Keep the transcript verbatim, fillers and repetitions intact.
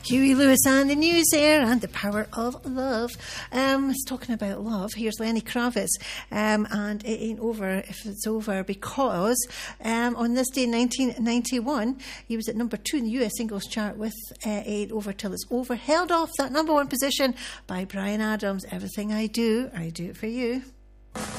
Huey Lewis and the news there, and the power of love. Um, it's talking about love. Here's Lenny Kravitz, um, and it ain't over if it's over, because um, on this day in nineteen ninety-one, he was at number two in the U S singles chart with uh, Ain't Over Till It's Over, held off that number one position by Bryan Adams. Everything I do, I do it for you.